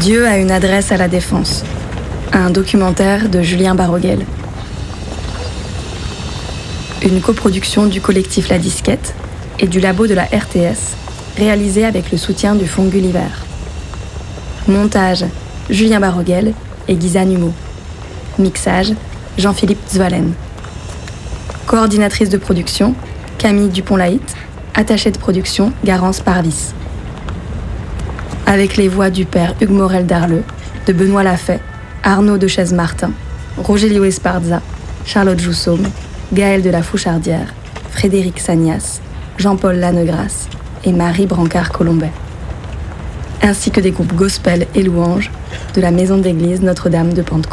Dieu a une adresse à la Défense. Un documentaire de Julien Barroguel. Une coproduction du collectif La Disquette et du labo de la RTS, réalisée avec le soutien du Fonds Gulliver. Montage, Julien Barroguel et Ghislaine Humeau. Mixage, Jean-Philippe Zwalen. Coordinatrice de production, Camille Dupont-Laït. Attachée de production, Garance Parvis. Avec les voix du père Hugues Morel d'Arleux, de Benoît Lafay, Arnaud de Chaise-Martin, Rogelio Esparza, Charlotte Joussaume, Gaël de la Fouchardière, Frédéric Sagnas, Jean-Paul Lannegras et Marie Brancard-Colombet. Ainsi que des groupes gospel et louanges de la maison d'église Notre-Dame de Pentecôte.